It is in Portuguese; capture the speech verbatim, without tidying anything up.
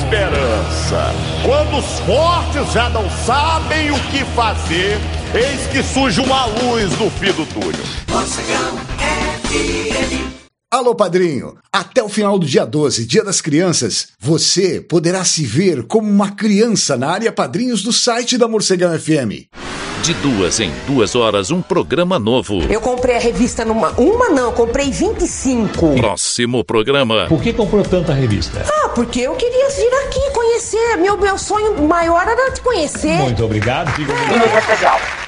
esperança. Quando os fortes já não sabem o que fazer, eis que surge uma luz no fim do túnel. Mocegão F M. Alô, padrinho! Até o final do dia doze, Dia das Crianças, você poderá se ver como uma criança na área padrinhos do site da Morcegão F M. De duas em duas horas, um programa novo. Eu comprei a revista numa... Uma não, comprei vinte e cinco. Próximo programa. Por que comprou tanta revista? Ah, porque eu queria vir aqui conhecer. Meu, meu sonho maior era te conhecer. Muito obrigado. Fico... É.